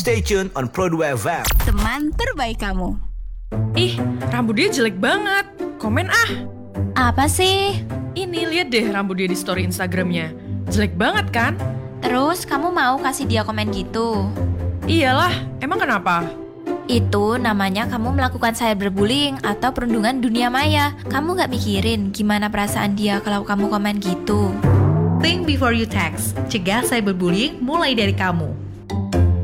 Stay tuned on Pro2 FM. Teman terbaik kamu. Ih, rambut dia jelek banget. Komen ah. Apa sih? Ini lihat deh rambut dia di story Instagramnya. Jelek banget kan? Terus kamu mau kasih dia komen gitu? Iyalah, emang kenapa? Itu namanya kamu melakukan cyberbullying atau perundungan dunia maya. Kamu gak mikirin gimana perasaan dia kalau kamu komen gitu? Think before you text. Cegah cyberbullying mulai dari kamu.